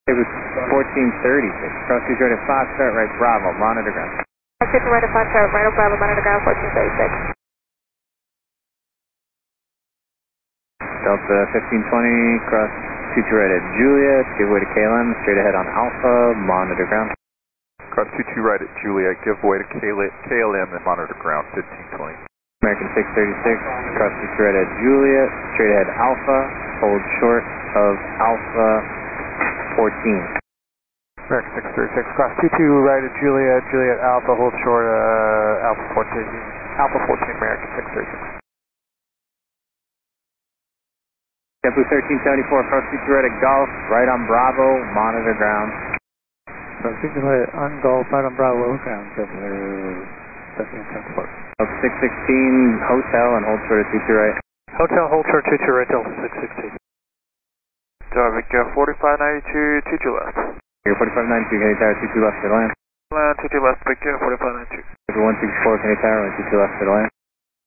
It was 1436. Cross 2 at Foxtrot, right Bravo, monitor ground. Cross 2 right at Foxtrot, right Bravo, monitor ground, 1436. Delta 1520, cross 2 right at Juliet, give way to KLM, straight ahead on Alpha, monitor ground. Cross 22 right at Juliet, give way to KLM and monitor ground, 1520. American 636, cross 2 right at Juliet, straight ahead Alpha, hold short of Alpha 14. American 636, cross 22 right at Juliet, Juliet Alpha, hold short Alpha 14, Alpha 14, American 636. JetBlue 1374, cross 2 right at Golf, right on Bravo, monitor ground. Cross 2 right on Golf, right on Bravo, ground, JetBlue 1374. Delta 616, hotel and hold short at 22 right. Hotel, hold short 22 right, Delta 616. Traffic 4592, 22 left. Here 4592, Kennedy Tower, 22 left to the land. Land 22 left, big 4592. JetBlue 164, Kennedy Tower, 22 left to the land.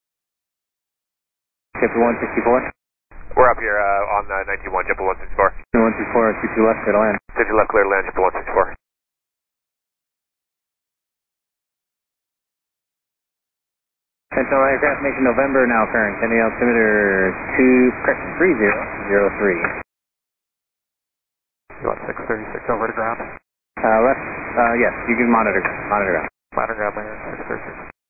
JetBlue 164. We're up here on 91, JetBlue 164. 164, 22 left to the land. 50 left, clear to land, JetBlue 164. Sentinel aircraft nation November, now current. Kennedy altimeter 3003. You want 636 over to ground? Left, yes, you can monitor ground. Monitor ground, 636.